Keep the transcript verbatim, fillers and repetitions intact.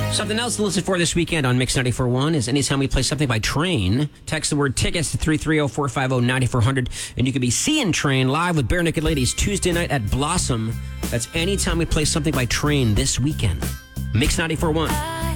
Something else to listen for this weekend on Mix ninety-four point one is anytime we play something by Train, text the word tickets to three three zero, four five zero, nine four zero zero, and you can be seeing Train live with Bare Naked Ladies Tuesday night at Blossom. That's anytime we play something by Train this weekend. Mix ninety-four point one.